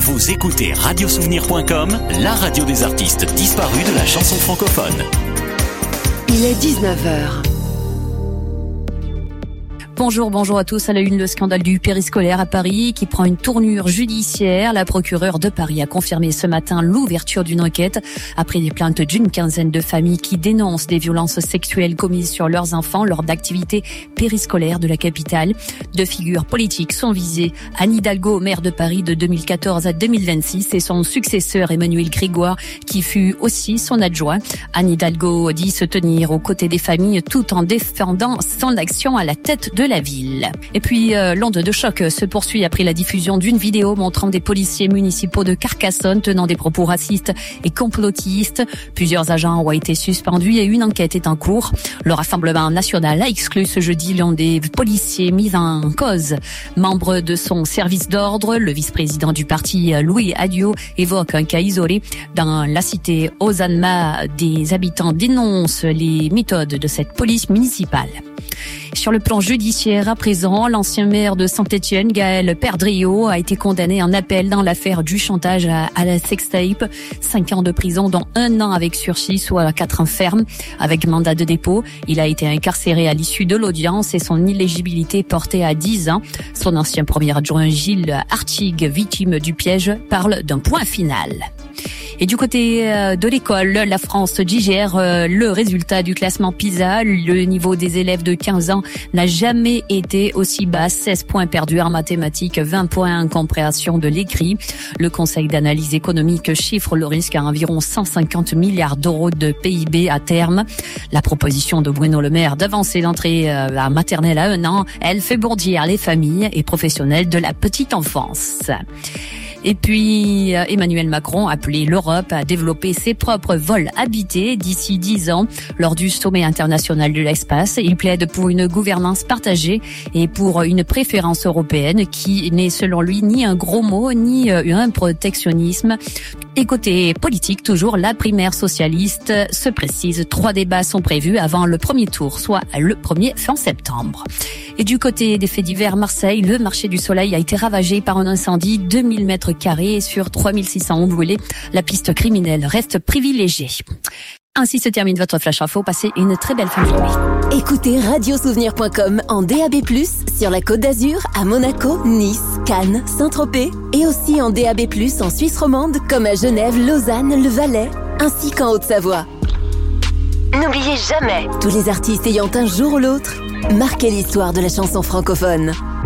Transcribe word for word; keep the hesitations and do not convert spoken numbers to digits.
Vous écoutez radio souvenir point com, la radio des artistes disparus de la chanson francophone. Il est dix-neuf heures. Bonjour, bonjour à tous. À la une, le scandale du périscolaire à Paris qui prend une tournure judiciaire. La procureure de Paris a confirmé ce matin l'ouverture d'une enquête après des plaintes d'une quinzaine de familles qui dénoncent des violences sexuelles commises sur leurs enfants lors d'activités périscolaires de la capitale. Deux figures politiques sont visées. Anne Hidalgo, maire de Paris de deux mille quatorze à deux mille vingt-six, et son successeur Emmanuel Grégoire, qui fut aussi son adjoint. Anne Hidalgo dit se tenir aux côtés des familles tout en défendant son action à la tête de la ville. Et puis, euh, l'onde de choc se poursuit après la diffusion d'une vidéo montrant des policiers municipaux de Carcassonne tenant des propos racistes et complotistes. Plusieurs agents ont été suspendus et une enquête est en cours. Le Rassemblement national a exclu ce jeudi l'un des policiers mis en cause. Membre de son service d'ordre, le vice-président du parti, Louis Adio, évoque un cas isolé. Dans la cité Ozanma, des habitants dénoncent les méthodes de cette police municipale. Sur le plan judiciaire, à présent, l'ancien maire de Saint-Étienne, Gaël Perdriau, a été condamné en appel dans l'affaire du chantage à, à la sextape. Cinq ans de prison, dont un an avec sursis, soit quatre ans ferme, avec mandat de dépôt. Il a été incarcéré à l'issue de l'audience et son éligibilité portée à dix ans. Son ancien premier adjoint, Gilles Artigue, victime du piège, parle d'un point final. Et du côté de l'école, la France digère le résultat du classement PISA. Le niveau des élèves de quinze ans n'a jamais été aussi bas. seize points perdus en mathématiques, vingt points en compréhension de l'écrit. Le Conseil d'analyse économique chiffre le risque à environ cent cinquante milliards d'euros de P I B à terme. La proposition de Bruno Le Maire d'avancer l'entrée à maternelle à un an, elle fait bondir les familles et professionnels de la petite enfance. Et puis, Emmanuel Macron a appelé l'Europe à développer ses propres vols habités d'ici dix ans. Lors du sommet international de l'espace, il plaide pour une gouvernance partagée et pour une préférence européenne qui n'est selon lui ni un gros mot, ni un protectionnisme. Et côté politique, toujours, la primaire socialiste se précise. Trois débats sont prévus avant le premier tour, soit le premier fin septembre. Et du côté des faits divers, Marseille, le marché du soleil a été ravagé par un incendie. deux mille mètres carrés sur trois mille six cents ont brûlé. La piste criminelle reste privilégiée. Ainsi se termine votre Flash Info. Passez une très belle fin de journée. Écoutez radio souvenir point com en D A B plus, sur la Côte d'Azur, à Monaco, Nice, Cannes, Saint-Tropez, et aussi en D A B plus en Suisse romande, comme à Genève, Lausanne, le Valais, ainsi qu'en Haute-Savoie. N'oubliez jamais, tous les artistes ayant un jour ou l'autre marqué l'histoire de la chanson francophone.